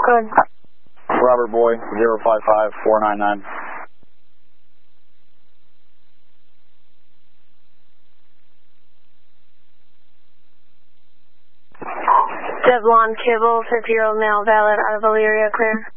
Good. Robert Boy, 055499. Devlon Kibble, 50-year-old male, valid, out of Elyria, clear.